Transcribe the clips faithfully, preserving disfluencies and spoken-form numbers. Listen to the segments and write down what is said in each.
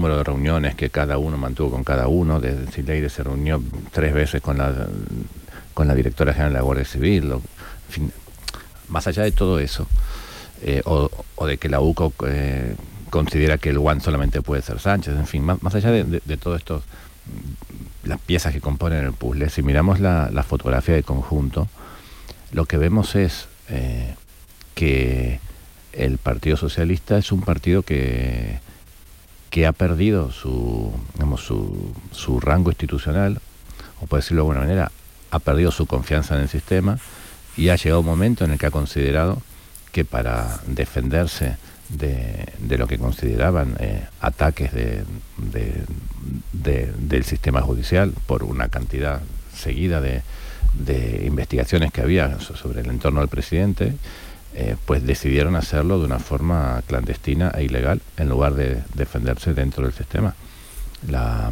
número de reuniones que cada uno mantuvo con cada uno. De, de Leire se reunió tres veces con la, con la directora general de la Guardia Civil. O, en fin, más allá de todo eso, eh, o, o de que la U C O eh, considera que el One solamente puede ser Sánchez, en fin, más, más allá de, de, de todo esto, las piezas que componen el puzzle, si miramos la, la fotografía de conjunto, lo que vemos es eh, que el Partido Socialista es un partido que, que ha perdido su, digamos, su, su rango institucional, o por decirlo de alguna manera, ha perdido su confianza en el sistema, y ha llegado un momento en el que ha considerado que para defenderse de, de lo que consideraban eh, ataques de, de, de, del sistema judicial por una cantidad seguida de, de investigaciones que había sobre el entorno del presidente, eh, pues decidieron hacerlo de una forma clandestina e ilegal en lugar de defenderse dentro del sistema. La,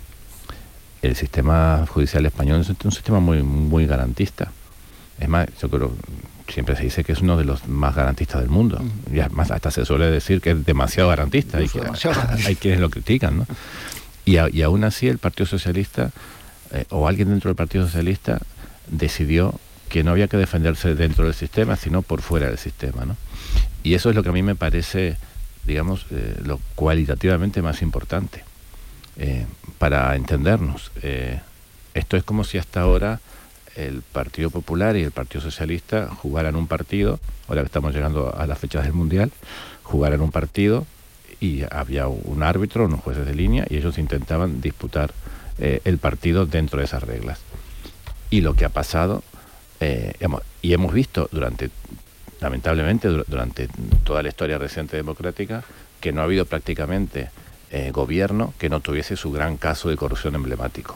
el sistema judicial español es un sistema muy, muy garantista. Es más, yo creo, siempre se dice que es uno de los más garantistas del mundo. Uh-huh. Y además hasta se suele decir que es demasiado garantista. Hay, que, demasiado garantista. Hay quienes lo critican, ¿no? Y, a, y aún así el Partido Socialista, eh, o alguien dentro del Partido Socialista, decidió que no había que defenderse dentro del sistema, sino por fuera del sistema, ¿no? Y eso es lo que a mí me parece, digamos, eh, lo cualitativamente más importante. Eh, para entendernos, eh, esto es como si hasta ahora el Partido Popular y el Partido Socialista jugaran un partido, ahora que estamos llegando a las fechas del Mundial, jugaran un partido y había un árbitro, unos jueces de línea, y ellos intentaban disputar eh, el partido dentro de esas reglas. Y lo que ha pasado, eh, hemos, y hemos visto durante, lamentablemente, durante toda la historia reciente democrática, que no ha habido prácticamente eh, gobierno que no tuviese su gran caso de corrupción emblemático.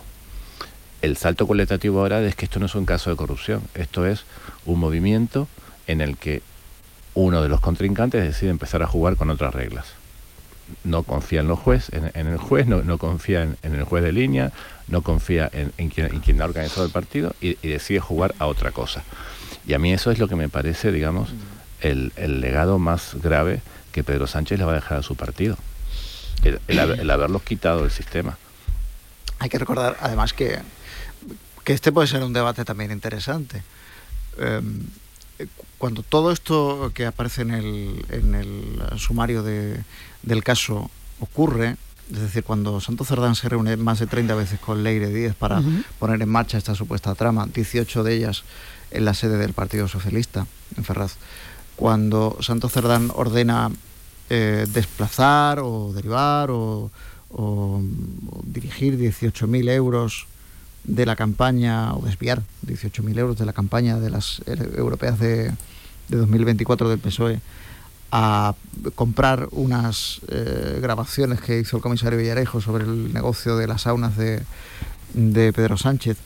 El salto cualitativo ahora es que esto no es un caso de corrupción, esto es un movimiento en el que uno de los contrincantes decide empezar a jugar con otras reglas. No confía en los jueces, en, en el juez, no, no confía en, en el juez de línea, no confía en, en, quien, en quien ha organizado el partido y, y decide jugar a otra cosa. Y a mí eso es lo que me parece, digamos, el, el legado más grave que Pedro Sánchez le va a dejar a su partido. El, el, el haberlos quitado del sistema. Hay que recordar, además, que que este puede ser un debate también interesante. Eh, cuando todo esto que aparece en el, en el sumario de, del caso ocurre, es decir, cuando Santos Cerdán se reúne más de treinta veces con Leire Díez para uh-huh. poner en marcha esta supuesta trama, dieciocho de ellas en la sede del Partido Socialista, en Ferraz, cuando Santos Cerdán ordena eh, desplazar o derivar o, o, o dirigir dieciocho mil euros de la campaña, o desviar dieciocho mil euros de la campaña de las europeas de, de dos mil veinticuatro del P S O E a comprar unas eh, grabaciones que hizo el comisario Villarejo sobre el negocio de las saunas de, de Pedro Sánchez,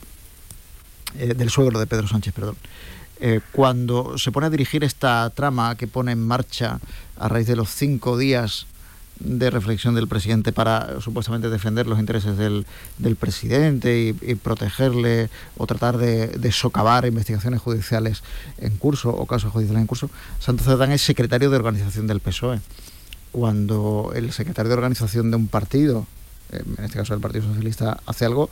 eh, del suegro de Pedro Sánchez, perdón. Eh, cuando se pone a dirigir esta trama que pone en marcha a raíz de los cinco días de reflexión del presidente para supuestamente defender los intereses del, del presidente y, y protegerle o tratar de, de socavar investigaciones judiciales en curso o casos judiciales en curso, Santos Cerdán es secretario de organización del P S O E. Cuando el secretario de organización de un partido, en este caso del Partido Socialista, hace algo,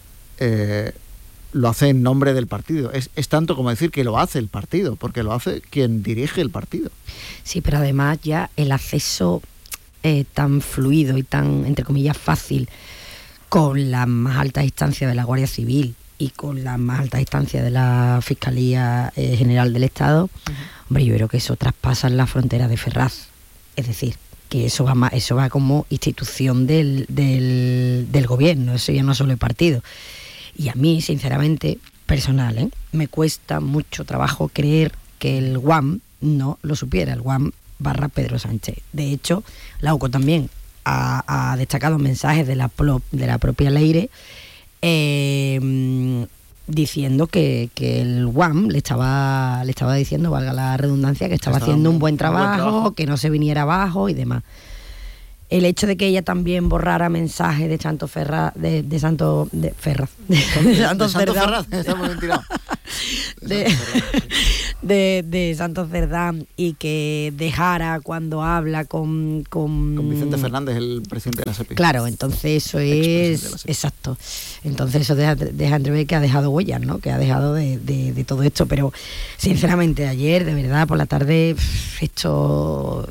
eh, lo hace en nombre del partido. Es, es tanto como decir que lo hace el partido, porque lo hace quien dirige el partido. Sí, pero además ya el acceso Eh, tan fluido y tan, entre comillas, fácil con las más altas instancias de la Guardia Civil y con las más altas instancias de la Fiscalía eh, General del Estado, uh-huh. hombre, yo creo que eso traspasa la frontera de Ferraz. Es decir, que eso va más, eso va como institución del, del, del gobierno, eso ya no solo el partido. Y a mí, sinceramente, personal, ¿eh? me cuesta mucho trabajo creer que el U A M no lo supiera, el U A M barra Pedro Sánchez. De hecho, la U C O también ha, ha destacado mensajes de la, de la propia Leire eh, diciendo que, que el U A M le estaba, le estaba diciendo, valga la redundancia, que estaba, estaba haciendo un, un, buen trabajo, un buen trabajo, que no se viniera abajo y demás. El hecho de que ella también borrara mensajes de Santo Ferraz, de, de Santo de Ferraz, de, de Santo, de Santo Ferraz, estamos mentirados. De, de, de Santos Cerdán y que dejara cuando habla con, con... Con Vicente Fernández, el presidente de la SEPI. Claro, entonces eso es... Exacto. Entonces eso deja, deja entrever que ha dejado huellas, ¿no? Que ha dejado de, de, de todo esto. Pero, sinceramente, ayer, de verdad, por la tarde, esto...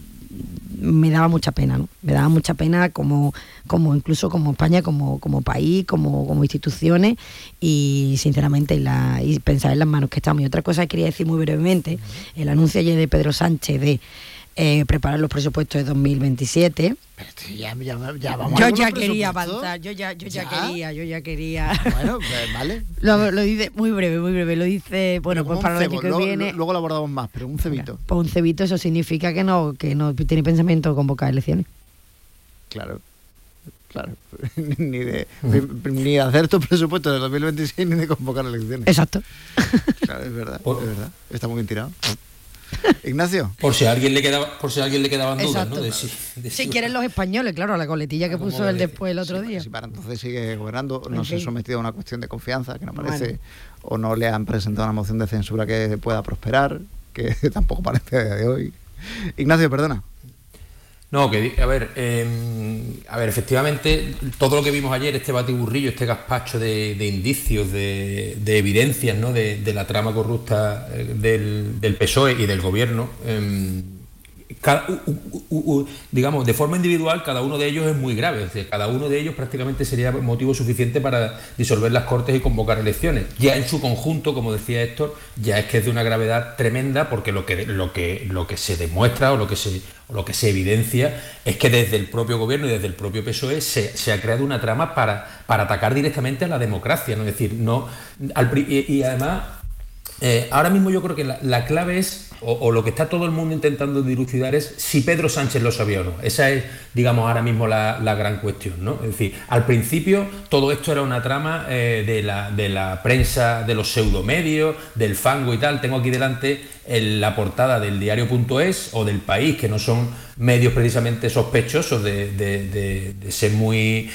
me daba mucha pena, ¿no? Me daba mucha pena como, como incluso como España, como, como país, como, como instituciones y sinceramente la, y pensar en las manos que estamos. Y otra cosa que quería decir muy brevemente, el anuncio ayer de Pedro Sánchez de eh, preparar los presupuestos de dos mil veintisiete. Ya, ya, ya vamos yo ya quería avanzar, yo ya, yo ya, ya quería, yo ya quería. Bueno, pues, vale. Lo, lo dice muy breve, muy breve. Lo dice, bueno, pues para el año que luego, viene. Luego lo abordamos más, pero un cebito. Pues un cebito, eso significa que no, que no tiene pensamiento de convocar elecciones. Claro. Claro, ni de, ni de hacer tu presupuesto de dos mil veintiséis ni de convocar elecciones. Exacto. Claro, es verdad, Por... es verdad. Está muy bien tirado. Ignacio. Por si a alguien le quedaba, por si a alguien le quedaban dudas, ¿no? De si, de si, si quieren los españoles, claro, a la coletilla que puso él después el otro sí, día. Si para entonces sigue gobernando, no se ha sometido a una cuestión de confianza, que no parece, bueno. O no le han presentado una moción de censura que pueda prosperar, que tampoco parece a día de hoy. Ignacio, perdona. No, que a ver, eh, a ver, efectivamente, todo lo que vimos ayer, este batiburrillo, este gazpacho de, de indicios, de, de evidencias, ¿no? de, de la trama corrupta del, del P S O E y del gobierno, eh, cada, uh, uh, uh, uh, digamos, de forma individual, cada uno de ellos es muy grave. Es decir, cada uno de ellos prácticamente sería motivo suficiente para disolver las Cortes y convocar elecciones. Ya en su conjunto, como decía Héctor, ya es que es de una gravedad tremenda, porque lo que, lo que, lo que se demuestra o lo que se, o lo que se evidencia es que desde el propio gobierno y desde el propio P S O E se, se ha creado una trama para, para atacar directamente a la democracia, ¿no? Es decir, no, al, y, y además, eh, ahora mismo yo creo que la, la clave es, O, o lo que está todo el mundo intentando dilucidar es si Pedro Sánchez lo sabía o no. Esa es, digamos, ahora mismo la, la gran cuestión, ¿no? Es decir, al principio todo esto era una trama eh, de, la, de la prensa, de los pseudomedios, del fango y tal. Tengo aquí delante el, la portada del diario.es o del País, que no son medios precisamente sospechosos de, de, de, de ser muy,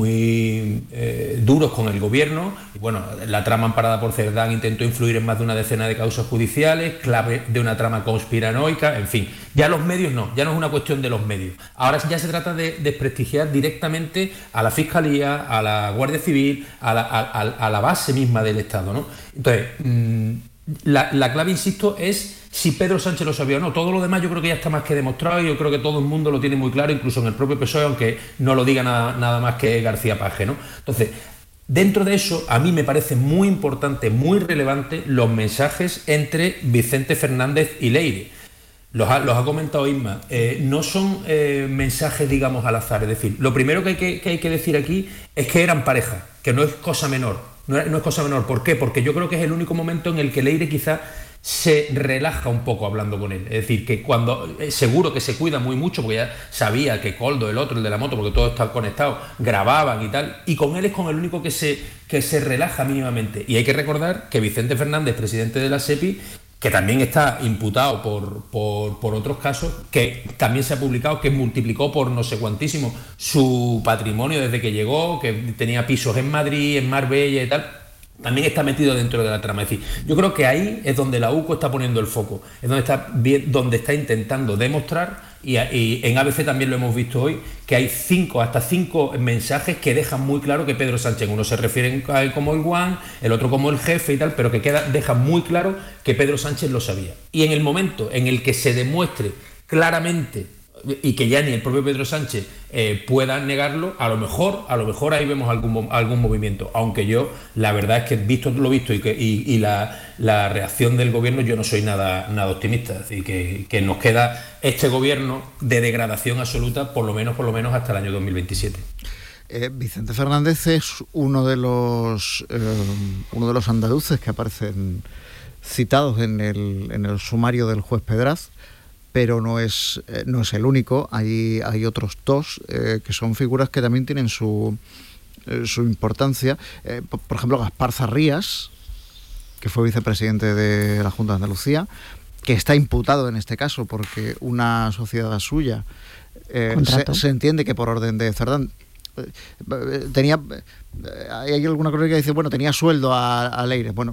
muy eh, duros con el gobierno. Y bueno, la trama amparada por Cerdán intentó influir en más de una decena de causas judiciales, clave de una trama conspiranoica, en fin. Ya los medios no, ya no es una cuestión de los medios. Ahora ya se trata de desprestigiar directamente a la Fiscalía, a la Guardia Civil, a la, a, a la base misma del Estado, ¿no? Entonces, mmm, la, la clave, insisto, es si Pedro Sánchez lo sabía o no. Todo lo demás yo creo que ya está más que demostrado y yo creo que todo el mundo lo tiene muy claro, incluso en el propio P S O E, aunque no lo diga nada, nada más que García Paje, ¿no? Entonces, dentro de eso, a mí me parece muy importante, muy relevante los mensajes entre Vicente Fernández y Leire. Los ha, los ha comentado Isma. Eh, no son eh, mensajes, digamos, al azar. Es decir, lo primero que hay que, que hay que decir aquí es que eran pareja, que no es cosa menor. No, no es cosa menor. ¿Por qué? Porque yo creo que es el único momento en el que Leire quizá se relaja un poco hablando con él. Es decir, que cuando eh, seguro que se cuida muy mucho, porque ya sabía que Coldo, el otro, el de la moto, porque todos están conectados, grababan y tal, y con él es con el único que se, que se relaja mínimamente. Y hay que recordar que Vicente Fernández, presidente de la SEPI, que también está imputado por, por, por otros casos, que también se ha publicado que multiplicó por no sé cuantísimo su patrimonio desde que llegó, que tenía pisos en Madrid, en Marbella y tal, también está metido dentro de la trama. Es decir, yo creo que ahí es donde la U C O está poniendo el foco, es donde está, donde está intentando demostrar, y, y en A B C también lo hemos visto hoy, que hay cinco, hasta cinco mensajes que dejan muy claro que Pedro Sánchez, uno se refiere a él como el guan, el otro como el jefe y tal, pero que queda, deja muy claro que Pedro Sánchez lo sabía. Y en el momento en el que se demuestre claramente, y que ya ni el propio Pedro Sánchez eh, pueda negarlo, a lo mejor a lo mejor ahí vemos algún, algún movimiento, aunque yo la verdad es que visto lo visto y, que, y, y la, la reacción del gobierno, yo no soy nada, nada optimista. Es decir, que, que nos queda este gobierno de degradación absoluta por lo menos, por lo menos hasta el año dos mil veintisiete. Eh, Vicente Fernández es uno de los eh, uno de los andaluces que aparecen citados en el, en el sumario del juez Pedraz, pero no es, eh, no es el único. Hay, hay otros dos eh, que son figuras que también tienen su, eh, su importancia. Eh, por, por ejemplo, Gaspar Zarrías, que fue vicepresidente de la Junta de Andalucía, que está imputado en este caso porque una sociedad suya eh, se, se entiende que por orden de Cerdán eh, tenía, eh, hay alguna cosa que dice, bueno, tenía sueldo a, a Leire. Bueno,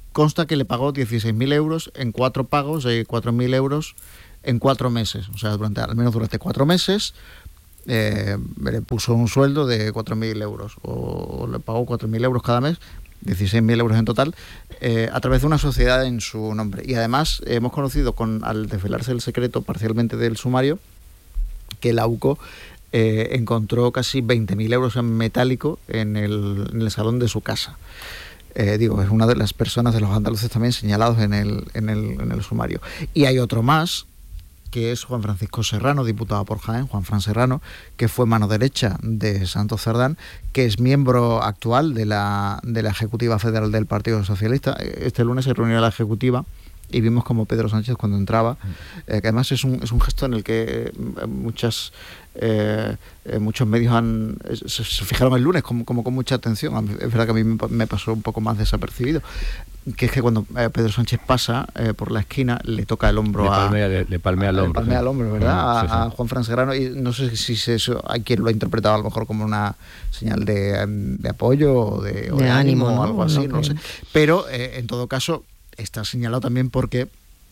consta que le pagó dieciséis mil euros en cuatro pagos de cuatro mil euros en cuatro meses. O sea, durante al menos durante cuatro meses eh, le puso un sueldo de cuatro mil euros, o, o le pagó cuatro mil euros cada mes, dieciséis mil euros en total, eh, a través de una sociedad en su nombre. Y además eh, hemos conocido, con al desvelarse el secreto parcialmente del sumario, que la UCO eh, encontró casi veinte mil euros en metálico en el, en el salón de su casa. Eh, digo, es una de las personas de los andaluces también señalados en el, en el, en el sumario. Y hay otro más, que es Juan Francisco Serrano, diputado por Jaén, Juan Fran Serrano, que fue mano derecha de Santos Cerdán, que es miembro actual de la, de la Ejecutiva Federal del Partido Socialista. Este lunes se reunió la Ejecutiva y vimos como Pedro Sánchez, cuando entraba, eh, que además es un, es un gesto en el que muchas eh, eh, muchos medios han, se, se fijaron el lunes como, como con mucha atención. A mí, es verdad que a mí me, me pasó un poco más desapercibido, que es que cuando eh, Pedro Sánchez pasa eh, por la esquina, le toca el hombro le a... Palmea, le, le palmea el hombro. Le palmea sí. el hombro, ¿verdad? Sí, sí. A, a Juan Fran Serrano, y no sé si se, eso hay quien lo ha interpretado a lo mejor como una señal de, de apoyo o de, o de, de ánimo, ánimo, o algo así, no, no sé. Pero eh, en todo caso está señalado también porque,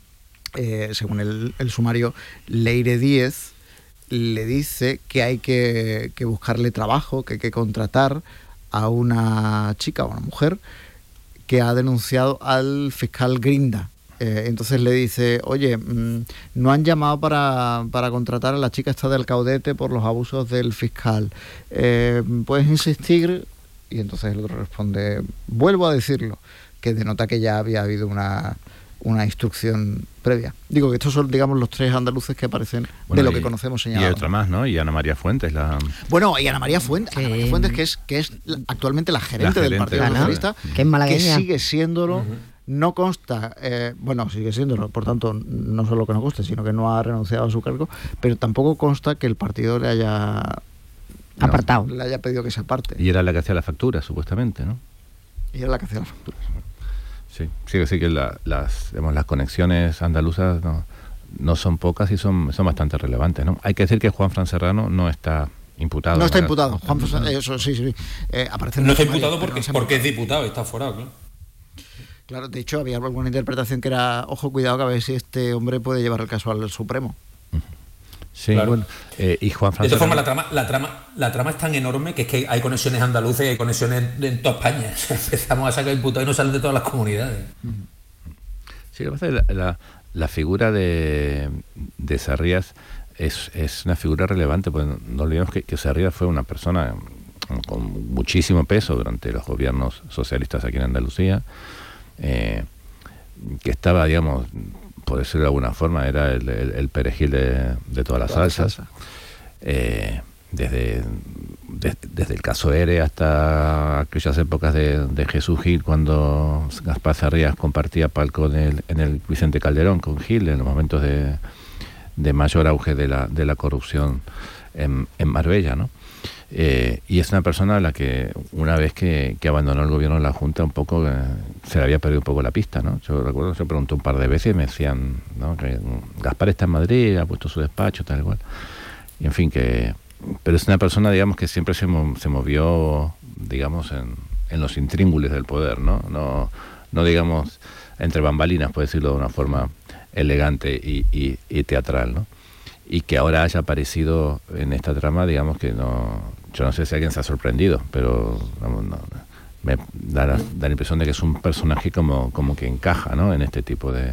eh, según el, el sumario, Leire Díez le dice que hay que, que buscarle trabajo, que hay que contratar a una chica o una mujer que ha denunciado al fiscal Grinda. Eh, entonces le dice, oye, mmm, no han llamado para, para contratar a la chica esta del Caudete por los abusos del fiscal. Eh, ¿Puedes insistir? Y entonces el otro responde, vuelvo a decirlo, que denota que ya había habido una, una instrucción previa. Digo que estos son, digamos, los tres andaluces que aparecen bueno, de lo y, que conocemos y señalados. hay otra más, ¿no? Y Ana María Fuentes, la... Bueno, y Ana María Fuentes, que... Ana María Fuentes que es, que es actualmente la gerente, la gerente del Partido Ana, Socialista, que es malagueña, que sigue siéndolo. Uh-huh. No consta, eh, bueno, sigue siéndolo, por tanto, no solo que no conste, sino que no ha renunciado a su cargo, pero tampoco consta que el partido le haya... apartado. No, le haya pedido que se aparte. Y era la que hacía la factura, supuestamente, ¿no? Y era la que hacía la factura. Sí, sí, sí que la, las, digamos, las conexiones andaluzas no, no son pocas y son, son bastante relevantes, ¿no? Hay que decir que Juan Fran Serrano no está imputado. No está ¿verdad? imputado. Juan Fran, eso sí, sí. Eh, aparece no está sumario, imputado porque, no porque es diputado y está aforado, claro. Claro, de hecho había alguna interpretación que era, ojo, cuidado, que a ver si este hombre puede llevar el caso al Supremo. Sí, claro. Bueno, eh, y Juan de todas formas, la trama, la, trama, la trama es tan enorme que es que hay conexiones andaluces y hay conexiones en toda España. Empezamos a sacar imputados y no salen de todas las comunidades. Sí, lo que pasa es que la, la, la figura de, de Sarrías es, es una figura relevante, porque no olvidemos que, que Sarrías fue una persona con muchísimo peso durante los gobiernos socialistas aquí en Andalucía, eh, que estaba, digamos, por decirlo de alguna forma, era el, el, el perejil de, de todas las Toda salsas, salsa. eh, desde, de, desde el caso Ere hasta aquellas épocas de, de Jesús Gil, cuando Gaspar Sarrías compartía palco en el, en el Vicente Calderón con Gil, en los momentos de, de mayor auge de la, de la corrupción en, en Marbella, ¿no? Eh, y es una persona a la que una vez que, que abandonó el gobierno de la Junta un poco eh, se le había perdido un poco la pista, ¿no? Yo recuerdo, yo pregunté un par de veces y me decían, ¿no?, que Gaspar está en Madrid, ha puesto su despacho, tal cual, y en fin, que pero es una persona, digamos, que siempre se, mo- se movió, digamos, en, en los intríngulis del poder, ¿no? No, no digamos entre bambalinas, por decirlo de una forma elegante y, y, y teatral, ¿no? Y que ahora haya aparecido en esta trama, digamos que no... Yo no sé si alguien se ha sorprendido, pero vamos, no, me da la, da la impresión de que es un personaje como, como que encaja, ¿no?, en este tipo de...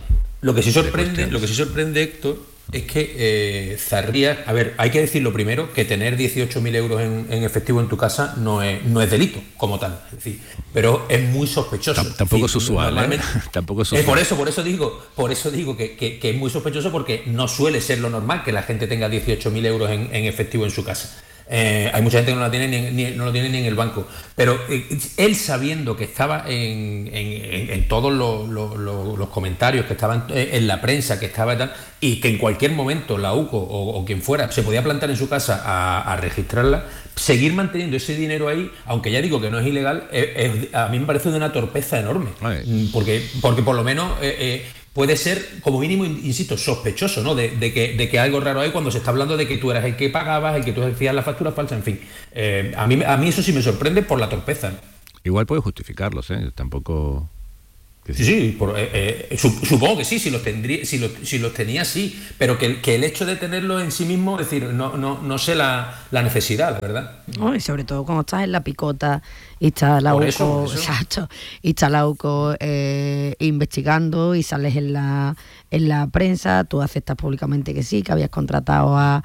Lo que sí sorprende, lo que sí sorprende, Héctor, es que eh, Sarrías... A ver, hay que decir lo primero, que tener dieciocho mil euros en, en efectivo en tu casa no es, no es delito como tal. Es decir, pero es muy sospechoso. T- tampoco es usual, ¿eh? Tampoco es usual. Eh, por eso, por eso digo, por eso digo que, que, que es muy sospechoso, porque no suele ser lo normal que la gente tenga dieciocho mil euros en, en efectivo en su casa. Eh, hay mucha gente que no, la tiene ni, ni, no lo tiene ni en el banco, pero eh, él, sabiendo que estaba en, en, en todos los, los, los, los comentarios, que estaban en la prensa, que estaba y tal, y que en cualquier momento la UCO o, o quien fuera se podía plantar en su casa a, a registrarla, seguir manteniendo ese dinero ahí, aunque ya digo que no es ilegal, eh, eh, a mí me parece de una torpeza enorme. Ay. porque, porque por lo menos eh, eh, puede ser, como mínimo, insisto, sospechoso, ¿no? De, de, que, de que algo raro hay cuando se está hablando de que tú eras el que pagabas, el que tú hacías la factura falsa, en fin. Eh, a mí a mí eso sí me sorprende por la torpeza. Igual puede justificarlos, ¿eh? Tampoco... Sí, sí, sí por, eh, eh, supongo que sí, si los, tendría, si los, si los tenía sí, pero que, que el hecho de tenerlo en sí mismo, es decir, no, no, no sé la, la necesidad, la verdad. No, y sobre todo cuando estás en la picota y está la UCO, exacto, y está la UCO eh, investigando y sales en la en la prensa, tú aceptas públicamente que sí, que habías contratado a,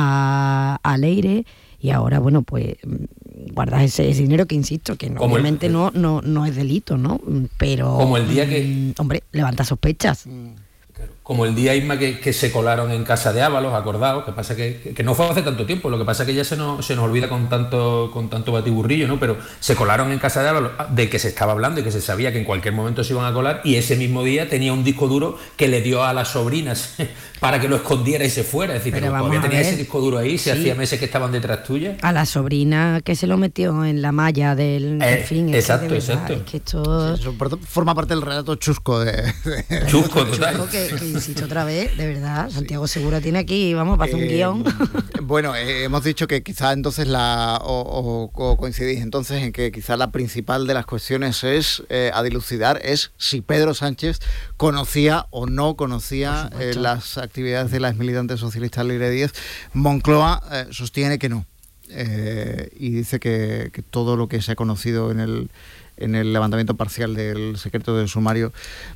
a, a Leire. Y ahora, bueno, pues guardas ese, ese dinero que, insisto, que no, obviamente el, no, no, no es delito, ¿no? Pero, como el día que... hombre, levanta sospechas. Como el día, Isma, que, que se colaron en casa de Ábalos, acordados, que pasa que, que no fue hace tanto tiempo, lo que pasa que ya se nos, se nos olvida con tanto con tanto batiburrillo, ¿no? Pero se colaron en casa de Ábalos, de que se estaba hablando y que se sabía que en cualquier momento se iban a colar, y ese mismo día tenía un disco duro que le dio a las sobrinas para que lo escondiera y se fuera. Es decir, pero, pero todavía tenía ese disco duro ahí, se sí. hacía meses que estaban detrás tuya. A la sobrina que se lo metió en la malla del... Eh, en fin, exacto, es que exacto. Es que esto... Sí, eso forma parte del relato chusco de... de chusco, total. Chusco que, que insisto otra vez, de verdad, Santiago sí. Segura tiene aquí, vamos, para hacer eh, un guión. Bueno, eh, hemos dicho que quizá entonces la... O, o, o coincidís entonces en que quizá la principal de las cuestiones es, eh, a dilucidar, es si Pedro Sánchez conocía o no conocía eh, las actividades de la exmilitante socialista Leire Díez. Moncloa eh, sostiene que no. Eh, y dice que, que todo lo que se ha conocido en el en el levantamiento parcial del secreto del sumario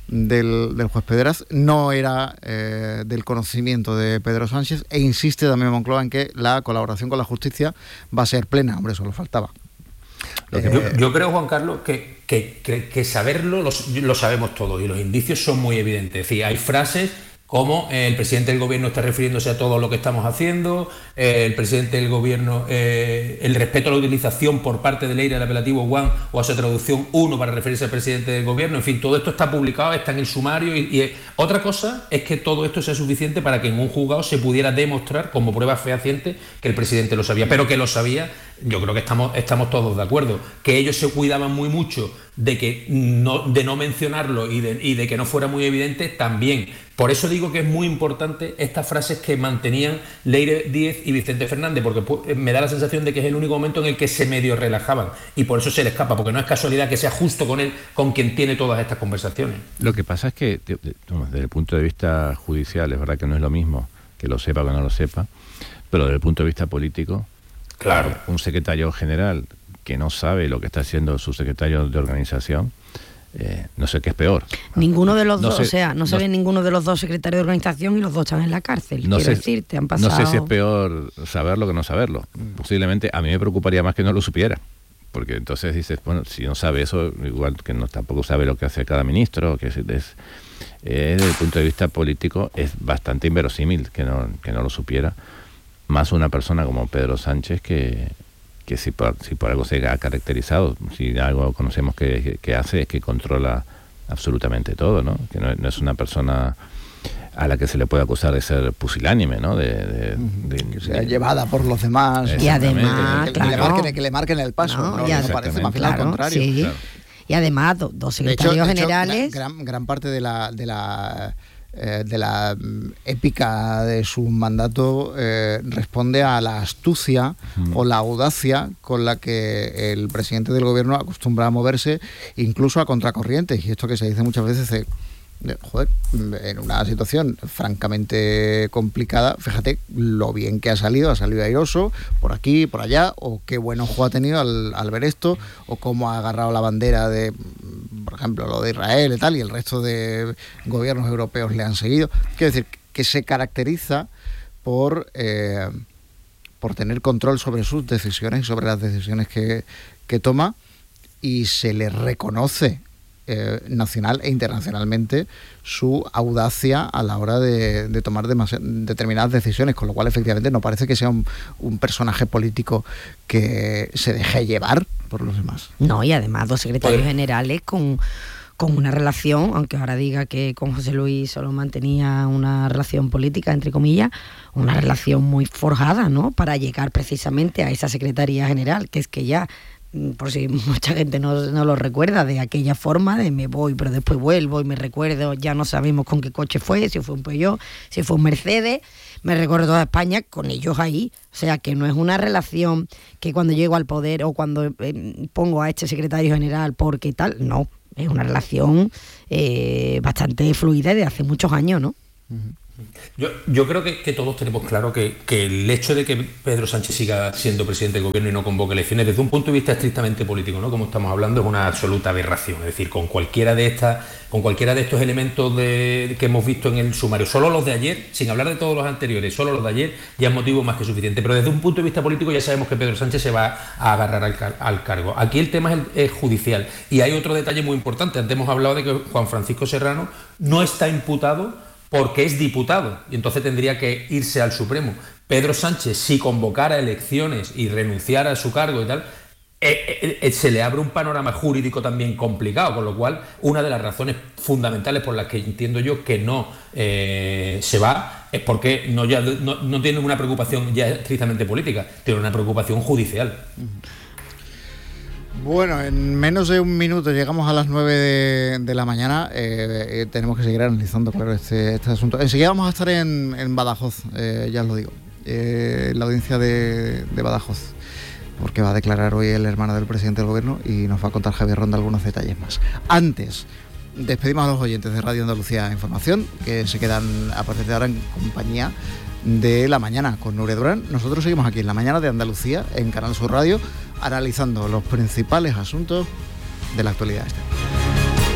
del, del juez Pedraz no era eh, del conocimiento de Pedro Sánchez, e insiste también Moncloa en que la colaboración con la justicia va a ser plena. Hombre, eso lo faltaba. Lo que, eh, yo, yo creo, Juan Carlos, que, que, que, que saberlo lo, lo sabemos todos, y los indicios son muy evidentes. Es decir, hay frases como eh, el presidente del gobierno está refiriéndose a todo lo que estamos haciendo, eh, el presidente del gobierno, eh, el respeto a la utilización por parte de Leire del apelativo one o a su traducción uno para referirse al presidente del gobierno. En fin, todo esto está publicado, está en el sumario, y, y otra cosa es que todo esto sea suficiente para que en un juzgado se pudiera demostrar como prueba fehaciente que el presidente lo sabía, pero que lo sabía. Yo creo que estamos, estamos todos de acuerdo, que ellos se cuidaban muy mucho de que no, de no mencionarlo y de, y de que no fuera muy evidente también. Por eso digo que es muy importante estas frases que mantenían Leire Díez y Vicente Fernández, porque me da la sensación de que es el único momento en el que se medio relajaban, y por eso se le escapa, porque no es casualidad que sea justo con él con quien tiene todas estas conversaciones. Lo que pasa es que desde el punto de vista judicial es verdad que no es lo mismo que lo sepa o que no lo sepa, pero desde el punto de vista político, claro, un secretario general que no sabe lo que está haciendo su secretario de organización, eh, no sé qué es peor. Ninguno de los no dos, sé, o sea, no, no sabe ninguno de los dos secretarios de organización, y los dos están en la cárcel. No quiero sé, decirte, han pasado... No sé si es peor saberlo que no saberlo. Posiblemente a mí me preocuparía más que no lo supiera, porque entonces dices, bueno, si no sabe eso, igual que no tampoco sabe lo que hace cada ministro, que es, es eh, desde el punto de vista político es bastante inverosímil que no, que no lo supiera, más una persona como Pedro Sánchez que... que si por, si por algo se ha caracterizado, si algo conocemos que, que hace, es que controla absolutamente todo, ¿no? Que no, no es una persona a la que se le puede acusar de ser pusilánime, ¿no? De, de, de, que sea de, llevada por los demás. Y además, que, claro, que, le marquen, que le marquen el paso, no, no, ya, no parece, más bien al claro, contrario. Sí. Claro. Y además, do, dos secretarios de hecho, generales... De hecho, gran, gran parte de la... De la Eh, de la épica de su mandato eh, responde a la astucia mm. o la audacia con la que el presidente del gobierno acostumbra a moverse, incluso a contracorrientes, y esto que se dice muchas veces de, de, joder, en una situación francamente complicada, fíjate lo bien que ha salido, ha salido airoso por aquí, por allá, o qué buen ojo ha tenido al, al ver esto, o cómo ha agarrado la bandera de, por ejemplo, lo de Israel y tal, y el resto de gobiernos europeos le han seguido. Quiero decir, que se caracteriza por, eh, por tener control sobre sus decisiones, sobre las decisiones que, que toma, y se le reconoce eh, nacional e internacionalmente su audacia a la hora de, de tomar determinadas decisiones, con lo cual efectivamente no parece que sea un, un personaje político que se deje llevar por los demás. No, y además dos secretarios generales con, con una relación, aunque ahora diga que con José Luis solo mantenía una relación política, entre comillas, una relación muy forjada, ¿no? Para llegar precisamente a esa secretaría general, que es que ya, por si mucha gente no, no lo recuerda, de aquella forma de me voy pero después vuelvo y me recuerdo, ya no sabemos con qué coche fue, si fue un Peugeot, si fue un Mercedes, me recorro toda España con ellos ahí. O sea, que no es una relación que cuando llego al poder o cuando eh, pongo a este secretario general porque tal, no, es una relación eh, bastante fluida de hace muchos años, ¿no? Yo, yo creo que, que todos tenemos claro que, que el hecho de que Pedro Sánchez siga siendo presidente del gobierno y no convoque elecciones, desde un punto de vista estrictamente político, ¿no? Como estamos hablando, es una absoluta aberración. Es decir, con cualquiera de estas, con cualquiera de estos elementos de, que hemos visto en el sumario, solo los de ayer, sin hablar de todos los anteriores, solo los de ayer, ya es motivo más que suficiente. Pero desde un punto de vista político ya sabemos que Pedro Sánchez se va a agarrar al, car al cargo. Aquí el tema es, el, es judicial. Y hay otro detalle muy importante. Antes hemos hablado de que Juan Francisco Serrano no está imputado porque es diputado y entonces tendría que irse al Supremo. Pedro Sánchez, si convocara elecciones y renunciara a su cargo y tal, eh, eh, se le abre un panorama jurídico también complicado, con lo cual una de las razones fundamentales por las que entiendo yo que no eh, se va es porque no, ya, no, no tiene una preocupación ya estrictamente política, tiene una preocupación judicial. Bueno, en menos de un minuto llegamos a las nueve de, de la mañana. Eh, eh, tenemos que seguir analizando, claro, este, este asunto. Enseguida vamos a estar en, en Badajoz, eh, ya os lo digo, eh, la audiencia de, de Badajoz, porque va a declarar hoy el hermano del presidente del gobierno y nos va a contar Javier Ronda algunos detalles más. Antes, despedimos a los oyentes de Radio Andalucía Información, que se quedan a partir de ahora en compañía de La Mañana con Nuria Durán. Nosotros seguimos aquí en La Mañana de Andalucía, en Canal Sur Radio, analizando los principales asuntos de la actualidad.